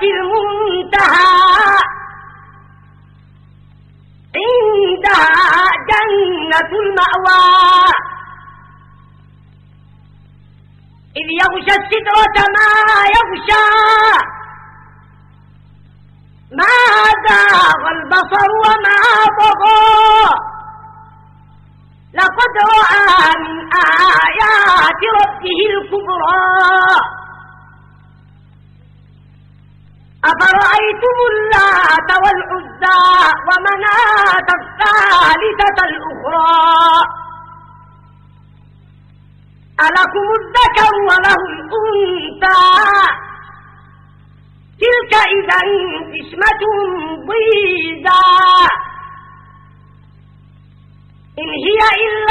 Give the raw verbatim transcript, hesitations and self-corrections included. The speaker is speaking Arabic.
المنتهى عندها جنة المأوى إذ يغشى السدرة ما يغشى ما زاغ البصر وما طغى لقد رأى من آيات ربه الكبرى أفرأيتم اللات والعزى ومناة الثالثة الأخرى ألكم الذكر وله الأنثى تلك إذا قسمة ضيزى إن هي إلا